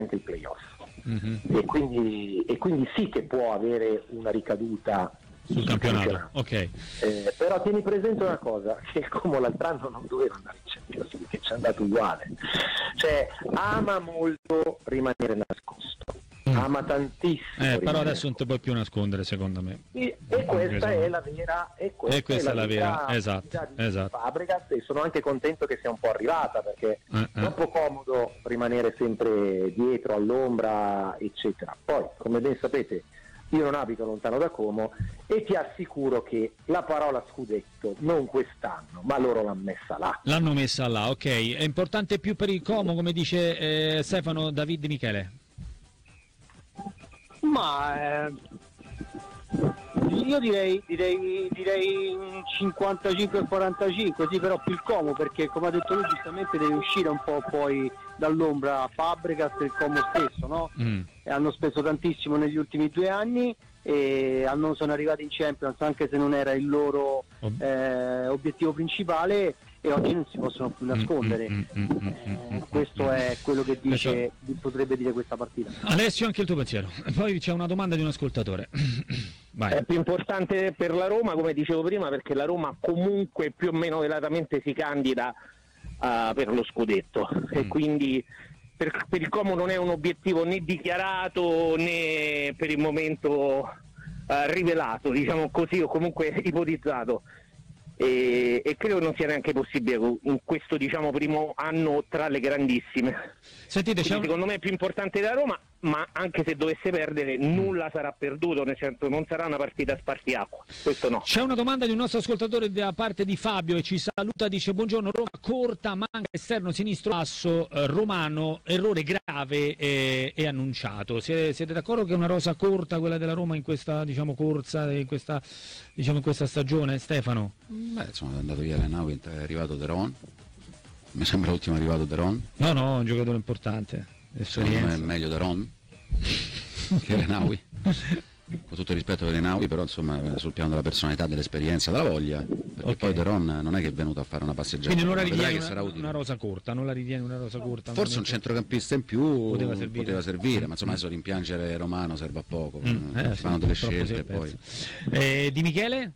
il playoff. E quindi sì che può avere una ricaduta sul campionato. Ok. Però tieni presente una cosa, che il Como l'altro anno non doveva andare in Champions League, che ci è andato uguale, cioè ama molto rimanere nascosto, ama tantissimo però adesso non ti puoi più nascondere, secondo me, e questa è la vera esatto. Fabregas, e sono anche contento che sia un po' arrivata, perché è troppo comodo rimanere sempre dietro, all'ombra, eccetera. Poi, come ben sapete, io non abito lontano da Como e ti assicuro che la parola scudetto non quest'anno, ma loro l'hanno messa là, ok. È importante più per il Como, come dice Stefano David Michele? Ma io direi 55-45, sì, però più il Como, perché come ha detto lui giustamente deve uscire un po' poi dall'ombra Fabregas e il Como stesso, no? E hanno speso tantissimo negli ultimi 2 anni e sono arrivati in Champions anche se non era il loro obiettivo principale, e oggi non si possono più nascondere. Questo è quello che potrebbe dire questa partita. Alessio, anche il tuo pensiero. E poi c'è una domanda di un ascoltatore. Vai. È più importante per la Roma, come dicevo prima, perché la Roma comunque più o meno velatamente si candida per lo scudetto, e quindi per il Como non è un obiettivo né dichiarato né per il momento rivelato, diciamo così, o comunque ipotizzato. E credo non sia neanche possibile in questo, diciamo, primo anno tra le grandissime. Sentite, secondo me è più importante da Roma, ma anche se dovesse perdere nulla sarà perduto, nel senso non sarà una partita a spartiacqua, questo no. C'è una domanda di un nostro ascoltatore da parte di Fabio e ci saluta, dice: buongiorno, Roma corta, manca esterno sinistro basso, Romano, errore grave e annunciato. Siete d'accordo che è una rosa corta quella della Roma in questa, diciamo, corsa, in questa stagione, Stefano? Beh, insomma, è andato via Renaui, è arrivato De Ron, mi sembra l'ultimo arrivato De Ron. No, un giocatore importante, secondo me è meglio De Ron che Renaui, con tutto il rispetto per Renaui, però insomma sul piano della personalità, dell'esperienza, della voglia, perché poi De Ron non è che è venuto a fare una passeggiata. Quindi non la ritieni una rosa corta, forse un centrocampista in più poteva servire, ma insomma adesso rimpiangere Romano serve a poco, fanno delle scelte poi. Di Michele?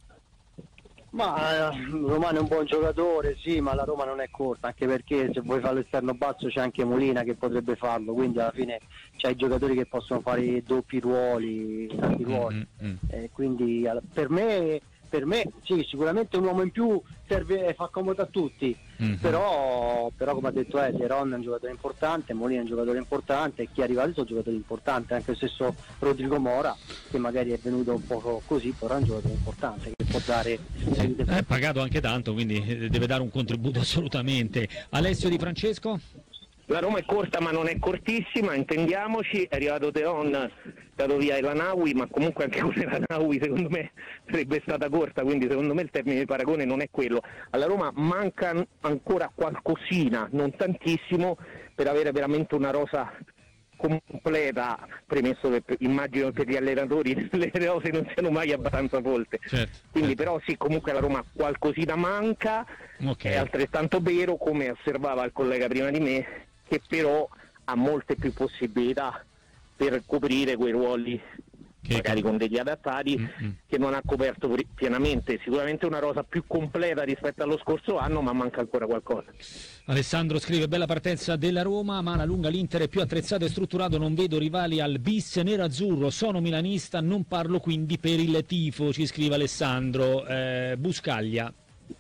Ma Romano è un buon giocatore, sì, ma la Roma non è corta, anche perché se vuoi fare l'esterno basso c'è anche Molina che potrebbe farlo, quindi alla fine c'hai giocatori che possono fare doppi ruoli, tanti ruoli. Quindi per me sì, sicuramente un uomo in più serve e fa comodo a tutti, però come ha detto De Ron è un giocatore importante, Molina è un giocatore importante, e chi arriva adesso è un giocatore importante, anche lo stesso Rodrigo Mora, che magari è venuto un po' così, però è un giocatore importante che può dare è pagato anche tanto, quindi deve dare un contributo assolutamente. Alessio Di Francesco? La Roma è corta ma non è cortissima, intendiamoci, è arrivato Teon, dato via Elanaui, ma comunque anche con Elanaui secondo me sarebbe stata corta, quindi secondo me il termine di paragone non è quello. Alla Roma manca ancora qualcosina, non tantissimo, per avere veramente una rosa completa, premesso che immagino che per gli allenatori le rose non siano mai abbastanza folte, quindi però sì, comunque la Roma qualcosina manca, è altrettanto vero, come osservava il collega prima di me, che però ha molte più possibilità per coprire quei ruoli magari con degli adattati che non ha coperto pienamente. Sicuramente una rosa più completa rispetto allo scorso anno, ma manca ancora qualcosa. Alessandro scrive: bella partenza della Roma, ma alla lunga l'Inter è più attrezzato e strutturato, non vedo rivali al bis nerazzurro, sono milanista, non parlo quindi per il tifo, ci scrive Alessandro. Buscaglia.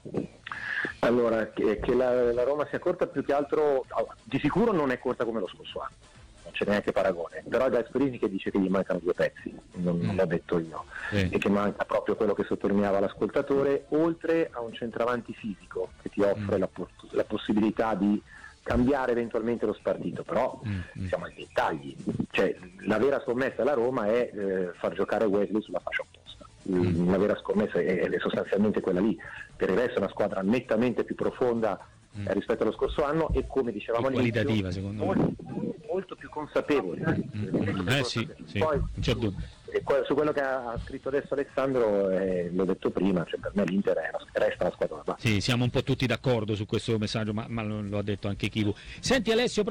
Allora, che la Roma sia corta più che altro, di sicuro non è corta come lo scorso anno, non c'è neanche paragone, però è Gasperini che dice che gli mancano 2 pezzi, non l'ho detto io, e che manca proprio quello che sottolineava l'ascoltatore, oltre a un centravanti fisico che ti offre la possibilità di cambiare eventualmente lo spartito, però siamo ai dettagli, cioè la vera scommessa della Roma è far giocare Wesley sulla fascia opposta. La vera scommessa è sostanzialmente quella lì. Per il resto è una squadra nettamente più profonda rispetto allo scorso anno e, come dicevamo all'inizio, qualitativa, secondo me molto più consapevole. Sì, Poi non c'è dubbio. Su quello che ha scritto adesso Alessandro, l'ho detto prima, cioè per me l'Inter resta la squadra da base. Sì, siamo un po' tutti d'accordo su questo messaggio, ma lo ha detto anche Chivu. Senti Alessio,